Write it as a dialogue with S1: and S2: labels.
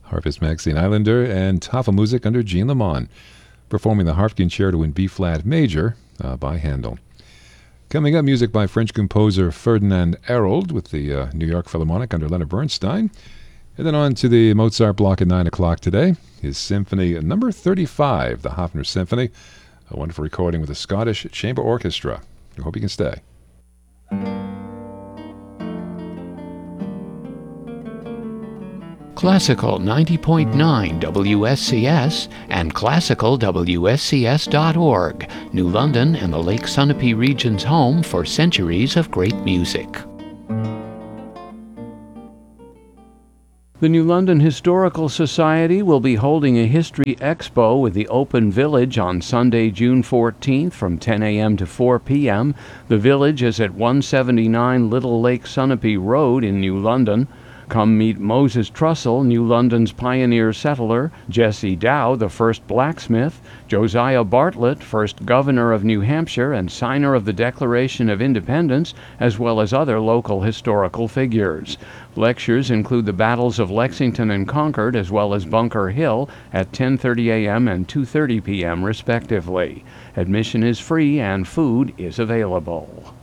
S1: Harvest Magazine Islander, and Tafelmusik under Jean Lemon, performing the Harp Concerto in B-flat major by Handel. Coming up, music by French composer Ferdinand Hérold with the New York Philharmonic under Leonard Bernstein. And then on to the Mozart block at 9 o'clock today. His Symphony number 35, the Hofner Symphony, a wonderful recording with the Scottish Chamber Orchestra. I hope you can stay.
S2: Classical 90.9 WSCS and classicalwscs.org, New London and the Lake Sunapee region's home for centuries of great music. The New London Historical Society will be holding a History Expo with the Open Village on Sunday, June 14th from 10 a.m. to 4 p.m. The village is at 179 Little Lake Sunapee Road in New London. Come meet Moses Trussell, New London's pioneer settler, Jesse Dow, the first blacksmith, Josiah Bartlett, first governor of New Hampshire and signer of the Declaration of Independence, as well as other local historical figures. Lectures include the battles of Lexington and Concord, as well as Bunker Hill, at 10:30 a.m. and 2:30 p.m. respectively. Admission is free and food is available.